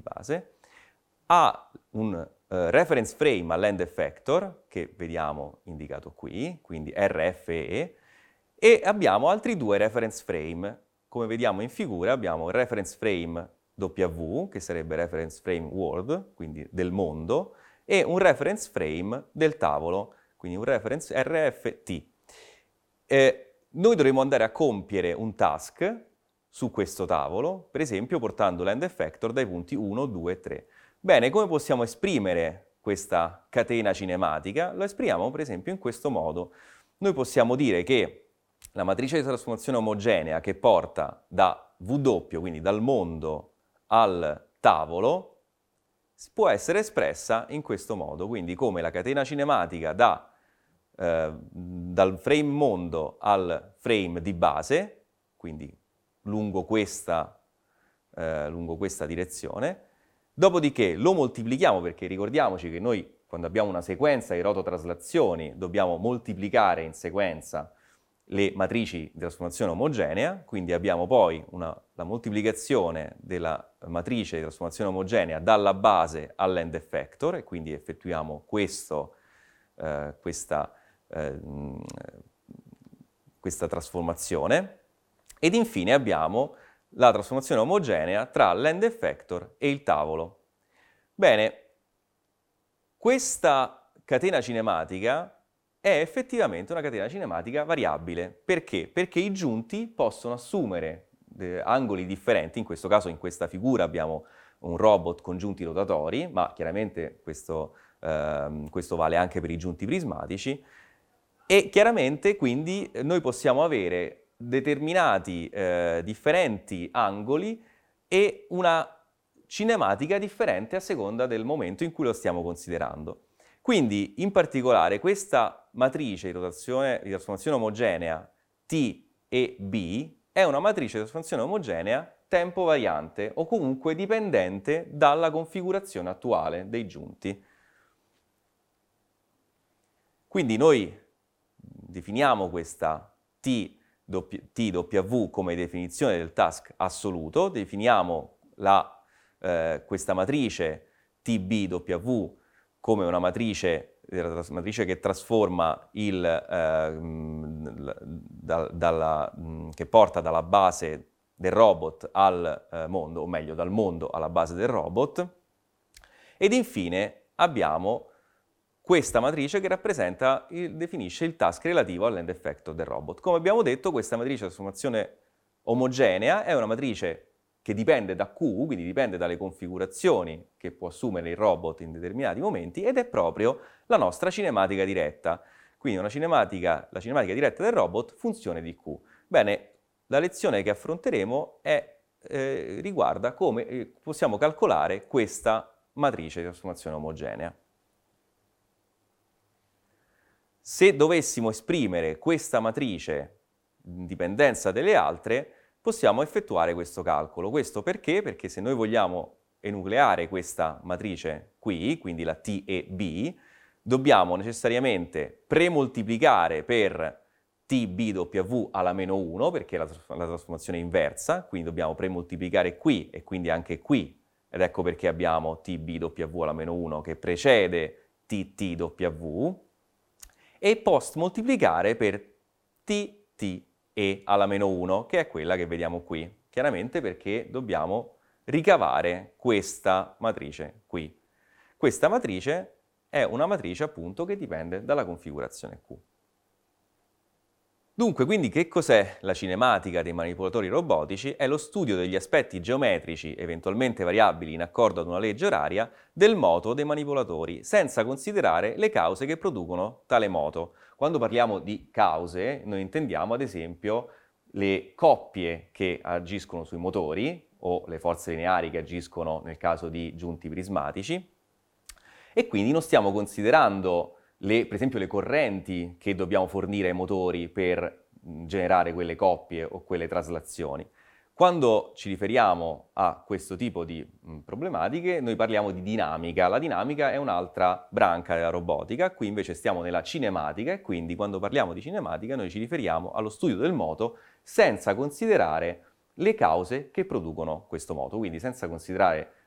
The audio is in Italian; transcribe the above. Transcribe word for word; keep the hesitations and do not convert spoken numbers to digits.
base, ha un uh, reference frame all'end effector, che vediamo indicato qui, quindi R F E, e abbiamo altri due reference frame. Come vediamo in figura abbiamo il reference frame W, che sarebbe reference frame world, quindi del mondo, e un reference frame del tavolo, quindi un reference R F T. Eh, noi dovremo andare a compiere un task su questo tavolo, per esempio portando l'end effector dai punti uno, due, tre. Bene, come possiamo esprimere questa catena cinematica? Lo esprimiamo per esempio in questo modo. Noi possiamo dire che la matrice di trasformazione omogenea che porta da W, quindi dal mondo al tavolo, può essere espressa in questo modo, quindi come la catena cinematica da, eh, dal frame mondo al frame di base, quindi lungo questa, eh, lungo questa direzione, dopodiché lo moltiplichiamo, perché ricordiamoci che noi quando abbiamo una sequenza di rototraslazioni dobbiamo moltiplicare in sequenza le matrici di trasformazione omogenea, quindi abbiamo poi una, la moltiplicazione della matrice di trasformazione omogenea dalla base all'end effector, e quindi effettuiamo questo, eh, questa, eh, questa trasformazione, ed infine abbiamo la trasformazione omogenea tra l'end effector e il tavolo. Bene, questa catena cinematica è effettivamente una catena cinematica variabile. Perché? Perché i giunti possono assumere eh, angoli differenti, in questo caso in questa figura abbiamo un robot con giunti rotatori, ma chiaramente questo, eh, questo vale anche per i giunti prismatici, e chiaramente quindi noi possiamo avere determinati eh, differenti angoli e una cinematica differente a seconda del momento in cui lo stiamo considerando. Quindi, in particolare, questa matrice di rotazione di trasformazione omogenea T e B è una matrice di trasformazione omogenea tempo variante, o comunque dipendente dalla configurazione attuale dei giunti. Quindi noi definiamo questa T W come definizione del task assoluto, definiamo la, eh, questa matrice T B W come una matrice, la matrice che trasforma il, eh, da, dalla, che porta dalla base del robot al eh, mondo, o meglio dal mondo alla base del robot, ed infine abbiamo questa matrice che rappresenta, il, definisce il task relativo all'end effector del robot. Come abbiamo detto, questa matrice di trasformazione omogenea è una matrice che dipende da Q, quindi dipende dalle configurazioni che può assumere il robot in determinati momenti, ed è proprio la nostra cinematica diretta. Quindi una cinematica, la cinematica diretta del robot, funzione di Q. Bene, la lezione che affronteremo è, eh, riguarda come eh, possiamo calcolare questa matrice di trasformazione omogenea. Se dovessimo esprimere questa matrice in dipendenza delle altre, possiamo effettuare questo calcolo. Questo perché? Perché se noi vogliamo enucleare questa matrice qui, quindi la T e B, dobbiamo necessariamente premoltiplicare per T B W alla meno uno, perché la, la trasformazione è inversa, quindi dobbiamo premoltiplicare qui e quindi anche qui, ed ecco perché abbiamo T B W alla meno uno che precede T T W, e post moltiplicare per T T E alla meno uno, che è quella che vediamo qui, chiaramente perché dobbiamo ricavare questa matrice qui. Questa matrice è una matrice appunto che dipende dalla configurazione Q. Dunque, quindi che cos'è la cinematica dei manipolatori robotici? È lo studio degli aspetti geometrici, eventualmente variabili in accordo ad una legge oraria, del moto dei manipolatori, senza considerare le cause che producono tale moto. Quando parliamo di cause, noi intendiamo ad esempio le coppie che agiscono sui motori, o le forze lineari che agiscono nel caso di giunti prismatici, e quindi non stiamo considerando Le, per esempio le correnti che dobbiamo fornire ai motori per generare quelle coppie o quelle traslazioni. Quando ci riferiamo a questo tipo di mh, problematiche, noi parliamo di dinamica. La dinamica è un'altra branca della robotica, qui invece stiamo nella cinematica, e quindi quando parliamo di cinematica noi ci riferiamo allo studio del moto senza considerare le cause che producono questo moto, quindi senza considerare